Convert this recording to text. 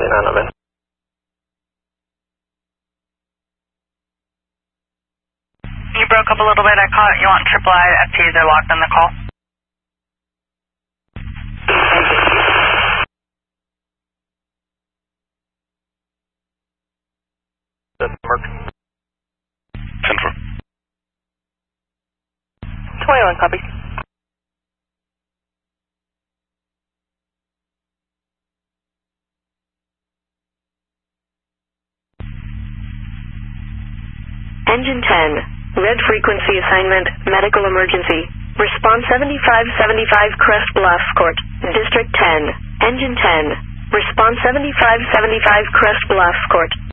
none of it. You broke up a little bit. I caught you on triple I. FTs are locked on the call. Mark. 10-4. 21, copy. Engine 10, red frequency assignment, medical emergency. Response 7575 Crest Bluff Court, District 10. Engine 10, response 7575 Crest Bluff Court.